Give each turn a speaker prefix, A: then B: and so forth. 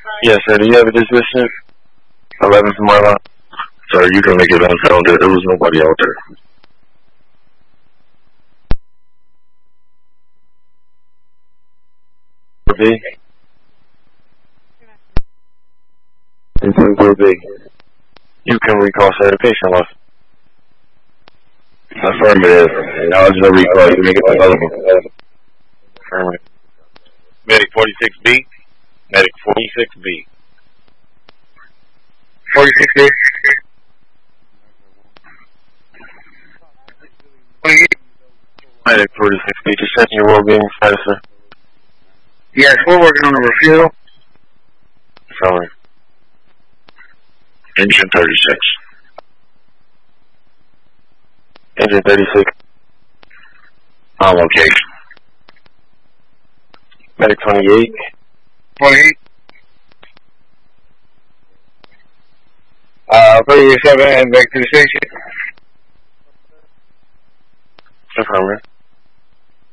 A: Yes, sir. Do you have a disposition? 11 to my line. Sir, you can make it unsound. There was nobody out there. B. And 10-4B. You can recall certification loss. Affirmative. Acknowledge the recall. You can make it available. Affirmative.
B: Medic 46B. Medic 46B.
C: 46B.
A: Medic 46B. Just checking your well-being status, sir.
C: Yes, we're working on the refuel.
A: Affirmative. Engine 36. Engine 36. On location. Medic 28.
C: 28. 37 and back to the station.
A: Affirmative.